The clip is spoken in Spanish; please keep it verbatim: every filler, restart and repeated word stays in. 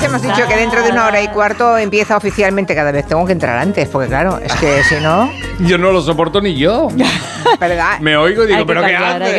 hemos dicho que dentro de una hora y cuarto empieza oficialmente. Cada vez tengo que entrar antes, porque claro, es que si no... Yo no lo soporto ni yo. ¿Verdad? Me oigo y digo, Hay que ¿pero qué cambiar, hay haces?